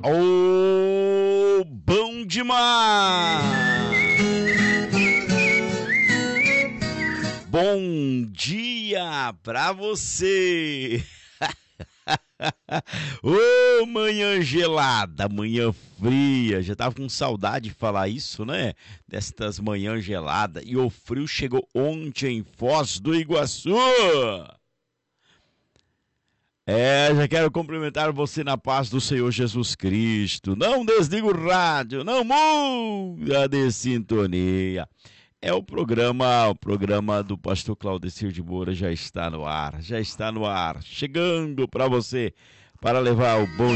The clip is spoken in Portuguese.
Oh, bom demais! Bom dia pra você! Ô, manhã gelada, manhã fria. Já tava com saudade de falar isso, né? Destas manhãs geladas. E o frio chegou ontem em Foz do Iguaçu. Já quero cumprimentar você na paz do Senhor Jesus Cristo. Não desliga o rádio, não muda de sintonia. É o programa do pastor Claudecir de Moura já está no ar, chegando para você, para levar o bom